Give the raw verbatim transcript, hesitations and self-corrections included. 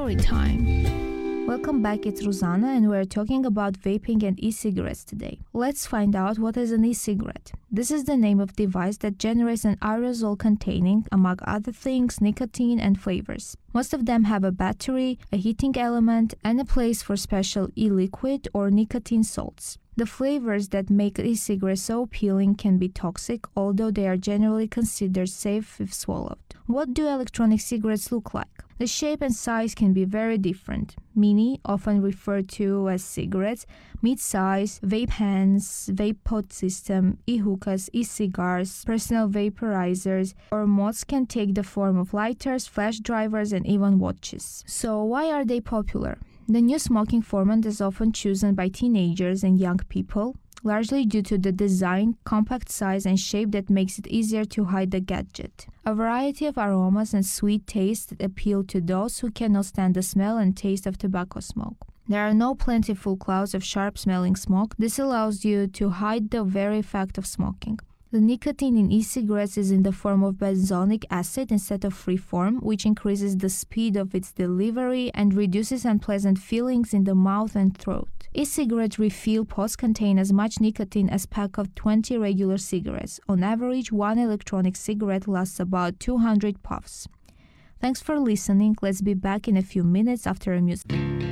Story time. Welcome back, it's Ruzana, and we're talking about vaping and e-cigarettes today. Let's find out what is an e-cigarette. This is the name of device that generates an aerosol containing, among other things, nicotine and flavors. Most of them have a battery, a heating element, and a place for special e-liquid or nicotine salts. The flavors that make e-cigarettes so appealing can be toxic, although they are generally considered safe if swallowed. What do electronic cigarettes look like? The shape and size can be very different. Mini, often referred to as cigarettes, mid-size, vape pens, vape pod system, e-hookahs, e-cigars, personal vaporizers, or mods can take the form of lighters, flash drivers, and even watches. So why are they popular? The new smoking format is often chosen by teenagers and young people, largely due to the design, compact size, and shape that makes it easier to hide the gadget. A variety of aromas and sweet tastes appeal to those who cannot stand the smell and taste of tobacco smoke. There are no plentiful clouds of sharp-smelling smoke. This allows you to hide the very fact of smoking. The nicotine in e-cigarettes is in the form of benzonic acid instead of free form, which increases the speed of its delivery and reduces unpleasant feelings in the mouth and throat. E-cigarette refill pods contain as much nicotine as a pack of twenty regular cigarettes. On average, one electronic cigarette lasts about two hundred puffs. Thanks for listening. Let's be back in a few minutes after a music.